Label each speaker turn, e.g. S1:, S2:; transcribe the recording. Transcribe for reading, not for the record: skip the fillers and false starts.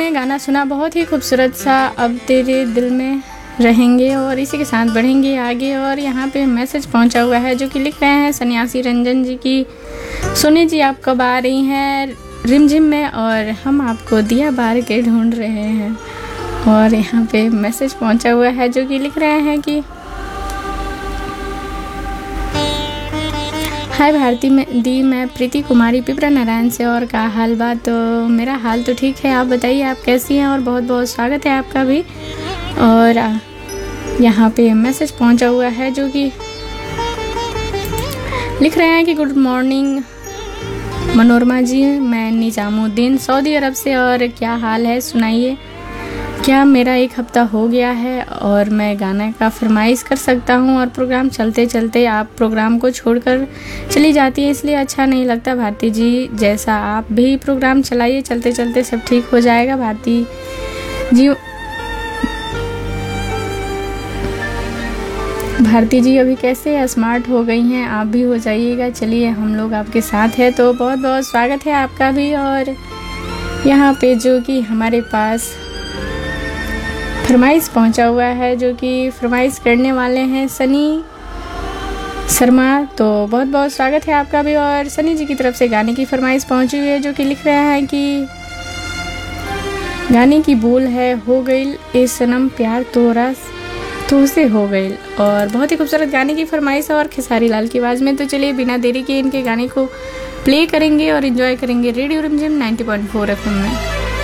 S1: आपने गाना सुना, बहुत ही खूबसूरत सा, अब तेरे दिल में रहेंगे, और इसी के साथ बढ़ेंगे आगे। और यहाँ पे मैसेज पहुँचा हुआ है जो कि लिख रहे हैं सन्यासी रंजन जी की, सोनी जी आप कब आ रही हैं रिमझिम में, और हम आपको दिया बार के ढूंढ रहे हैं। और यहाँ पे मैसेज पहुँचा हुआ है जो कि लिख रहे हैं कि हाय भारती में दी, मैं प्रीति कुमारी पिपरा नारायण से, और का हाल बात? तो मेरा हाल तो ठीक है, आप बताइए आप कैसी हैं, और बहुत बहुत स्वागत है आपका भी। और यहाँ पे मैसेज पहुँचा हुआ है जो कि लिख रहे हैं कि गुड मॉर्निंग मनोरमा जी, मैं निजामुद्दीन सऊदी अरब से, और क्या हाल है सुनाइए। क्या मेरा एक हफ्ता हो गया है और मैं गाना का फरमाइश कर सकता हूँ, और प्रोग्राम चलते चलते आप प्रोग्राम को छोड़कर चली जाती है, इसलिए अच्छा नहीं लगता भारती जी। जैसा आप भी प्रोग्राम चलाइए, चलते चलते सब ठीक हो जाएगा भारती जी। भारती जी अभी कैसे स्मार्ट हो गई हैं, आप भी हो जाइएगा। चलिए हम लोग आपके साथ हैं, तो बहुत बहुत स्वागत है आपका भी। और यहाँ पे जो कि हमारे पास फरमाइश पहुंचा हुआ है, जो कि फरमाइश करने वाले हैं सनी शर्मा, तो बहुत बहुत स्वागत है आपका भी। और सनी जी की तरफ से गाने की फरमाइश पहुंची हुई है जो कि लिख रहे हैं कि गाने की बोल है हो गई ए सनम प्यार तोरा तुझसे हो गई, और बहुत ही खूबसूरत गाने की फरमाइश है और खेसारी लाल की आवाज़ में। तो चलिए बिना देरी के इनके गाने को प्ले करेंगे और एंजॉय करेंगे रेडियो रिमझिम 90.4 FM में।